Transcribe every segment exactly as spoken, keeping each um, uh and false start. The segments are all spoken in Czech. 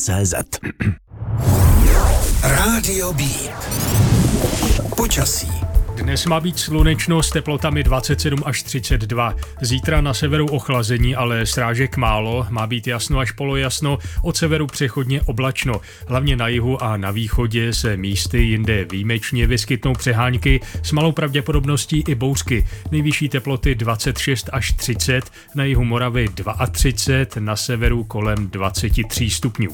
cé zet. Rádio Beat. Počasí. Dnes má být slunečno s teplotami dvacet sedm až třicet dva. Zítra na severu ochlazení, ale srážek málo, má být jasno až polojasno, od severu přechodně oblačno. Hlavně na jihu a na východě se místy jinde výjimečně vyskytnou přehánky s malou pravděpodobností i bouřky. Nejvyšší teploty dvacet šest až třicet, na jihu Moravy třicet dva, na severu kolem dvacet tři stupňů.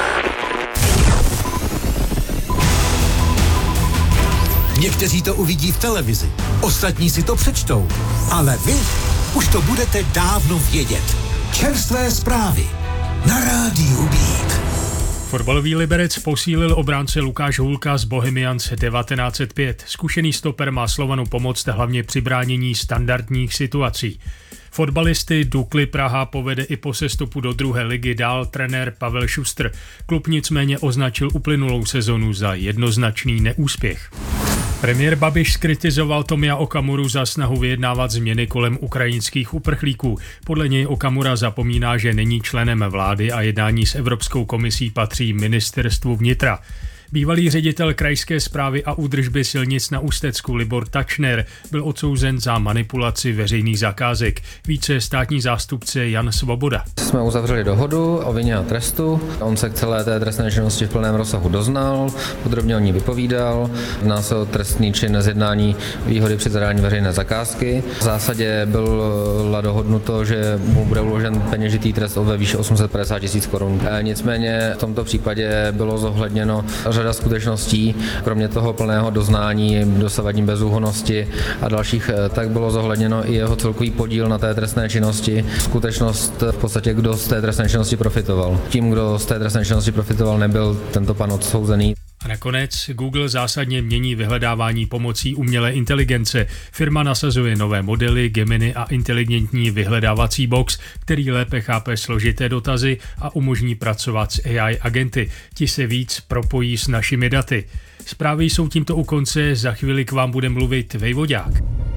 Někteří to uvidí v televizi, ostatní si to přečtou, ale vy už to budete dávno vědět. Čerstvé zprávy na Rádiu Beat. Fotbalový Liberec posílil obránce Lukáš Hůlka z Bohemians devatenáct set pět. Zkušený stoper má Slovanu pomoct hlavně při bránění standardních situací. Fotbalisty Dukly Praha povede i po sestupu do druhé ligy dál trenér Pavel Šustr. Klub nicméně označil uplynulou sezonu za jednoznačný neúspěch. Premiér Babiš zkritizoval Tomia Okamuru za snahu vyjednávat změny kolem ukrajinských uprchlíků. Podle něj Okamura zapomíná, že není členem vlády a jednání s Evropskou komisí patří ministerstvu vnitra. Bývalý ředitel krajské správy a údržby silnic na Ústecku Libor Tačner byl odsouzen za manipulaci veřejných zakázek. Více státní zástupce Jan Svoboda. Jsme uzavřeli dohodu o vině a trestu. On se k celé té trestné činnosti v plném rozsahu doznal, podrobně o ní vypovídal. Jedná se o trestný čin zjednání výhody při zadání veřejné zakázky. V zásadě bylo dohodnuto, že mu bude uložen peněžitý trest ve výši osm set padesát tisíc korun. Nicméně v tomto případě bylo zohledněno řada skutečností, kromě toho plného doznání, dosavadní bezúhonnosti a dalších, tak bylo zohledněno i jeho celkový podíl na té trestné činnosti. Skutečnost v podstatě, kdo z té trestné činnosti profitoval. Tím, kdo z té trestné činnosti profitoval, nebyl tento pan odsouzený. A nakonec Google zásadně mění vyhledávání pomocí umělé inteligence. Firma nasazuje nové modely, Gemini a inteligentní vyhledávací box, který lépe chápe složité dotazy a umožní pracovat s A I agenty. Ti se víc propojí s našimi daty. Zprávy jsou tímto u konce, za chvíli k vám bude mluvit Vejvodák.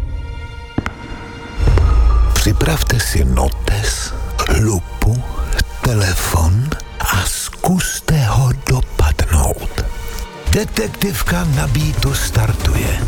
Připravte si notes, lupu, telefon a zkuste ho dopadnout. Detektivka na Beatu startuje.